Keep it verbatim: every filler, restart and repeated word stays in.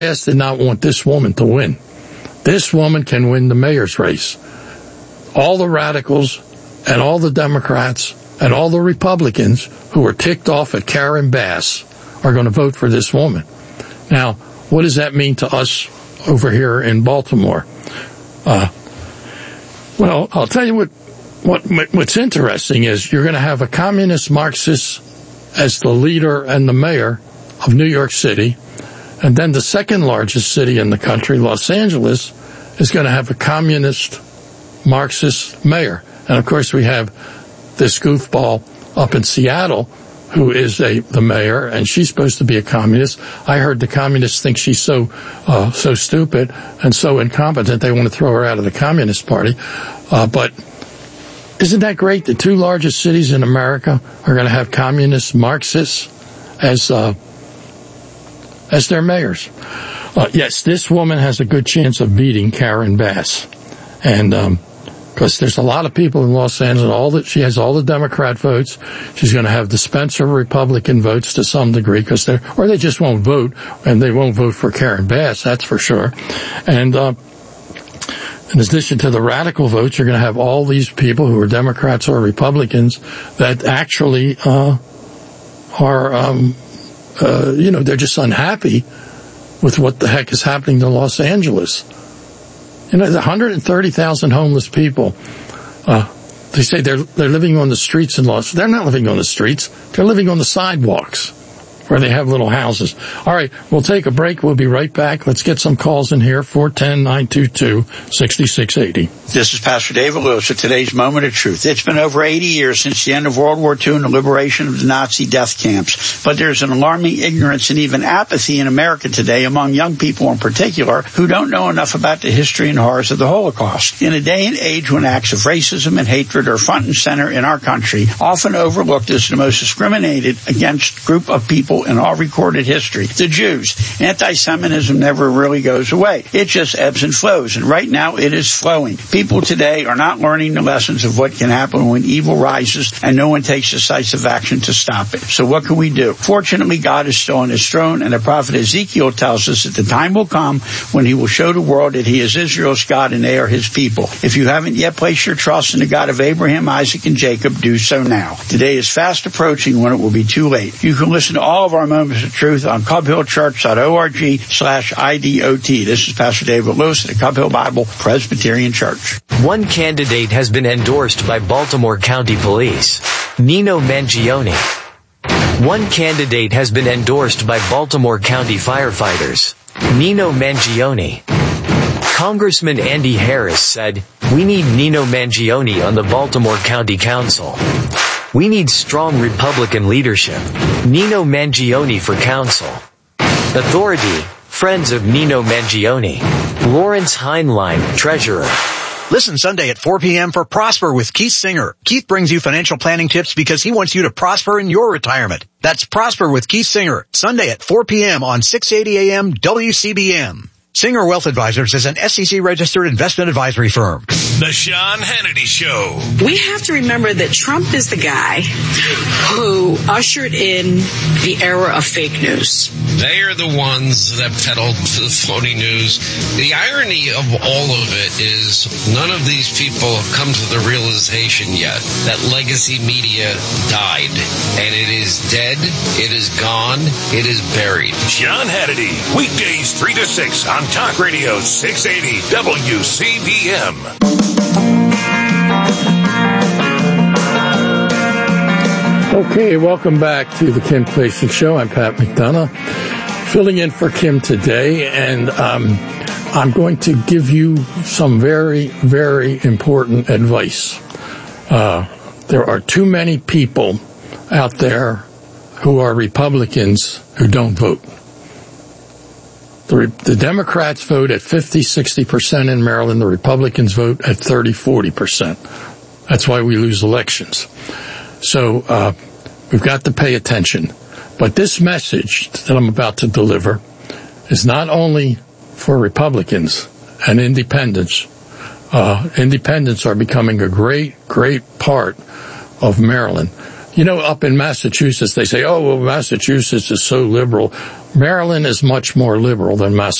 Bass did not want this woman to win. This woman can win the mayor's race. All the radicals and all the Democrats and all the Republicans who are ticked off at Karen Bass are going to vote for this woman. Now, what does that mean to us over here in Baltimore? Uh, well, I'll tell you what, what, what's interesting is you're going to have a communist Marxist as the leader and the mayor of New York City. And then the second largest city in the country, Los Angeles, is going to have a communist Marxist mayor. And of course we have this goofball up in Seattle who is a the mayor, and she's supposed to be a communist. I heard the communists think she's so uh, so stupid and so incompetent they want to throw her out of the Communist Party. Uh, but isn't that great? The two largest cities in America are going to have communist Marxists as uh, as their mayors. Uh, yes, this woman has a good chance of beating Karen Bass, and um, because there's a lot of people in Los Angeles, all that she has all the Democrat votes. She's going to have the Spencer Republican votes to some degree, because they or they just won't vote, and they won't vote for Karen Bass, that's for sure. And uh, in addition to the radical votes, you're going to have all these people who are Democrats or Republicans that actually uh, are, um, uh, you know, they're just unhappy with what the heck is happening to Los Angeles. You know, one hundred thirty thousand homeless people. Uh, they say they're they're living on the streets in Los. They're not living on the streets. They're living on the sidewalks, where they have little houses. All right, we'll take a break. We'll be right back. Let's get some calls in here. four one zero, nine two two, six six eight zero. This is Pastor David Lewis with today's Moment of Truth. It's been over eighty years since the end of World War Two and the liberation of the Nazi death camps. But there's an alarming ignorance and even apathy in America today, among young people in particular, who don't know enough about the history and horrors of the Holocaust. In a day and age when acts of racism and hatred are front and center in our country, often overlooked as the most discriminated against group of people in all recorded history, the Jews. Anti-Semitism never really goes away. It just ebbs and flows, and right now it is flowing. People today are not learning the lessons of what can happen when evil rises and no one takes decisive action to stop it. So what can we do? Fortunately, God is still on his throne, and the prophet Ezekiel tells us that the time will come when he will show the world that he is Israel's God and they are his people. If you haven't yet placed your trust in the God of Abraham, Isaac, and Jacob, do so now. Today is fast approaching when it will be too late. You can listen to all of our Moments of Truth on cubhillchurch.org slash IDOT. This is Pastor David Lewis at the Cub Hill Bible Presbyterian Church. One candidate has been endorsed by Baltimore County Police, Nino Mangione. One candidate has been endorsed by Baltimore County firefighters, Nino Mangione. Congressman Andy Harris said, "We need Nino Mangione on the Baltimore County Council. We need strong Republican leadership. Nino Mangione for council." Authority, Friends of Nino Mangione. Lawrence Heinlein, Treasurer. Listen Sunday at four p.m. for Prosper with Keith Singer. Keith brings you financial planning tips because he wants you to prosper in your retirement. That's Prosper with Keith Singer, Sunday at four p.m. on six eighty A M W C B M. Singer Wealth Advisors is an S E C-registered investment advisory firm. The Sean Hannity Show. We have to remember that Trump is the guy who ushered in the era of fake news. They are the ones that peddled the phony news. The irony of all of it is none of these people have come to the realization yet that legacy media died. And it is dead, it is gone, it is buried. Sean Hannity, weekdays three to six on Talk Radio six eighty W C B M. Okay, welcome back to the Kim Clayson Show. I'm Pat McDonough, filling in for Kim today, and um, I'm going to give you some very, very important advice. Uh, there are too many people out there who are Republicans who don't vote. The, the Democrats vote at fifty, sixty percent in Maryland. The Republicans vote at thirty, forty percent. That's why we lose elections. So uh, we've got to pay attention. But this message that I'm about to deliver is not only for Republicans and independents. Uh, independents are becoming a great, great part of Maryland. You know, up in Massachusetts, they say, oh, well, Massachusetts is so liberal. Maryland is much more liberal than Massachusetts.